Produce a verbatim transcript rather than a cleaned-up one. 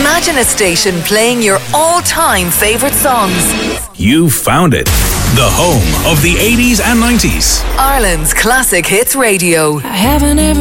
Imagine a station playing your all-time favourite songs. You found it. The home of the eighties and nineties. Ireland's Classic Hits Radio. I haven't ever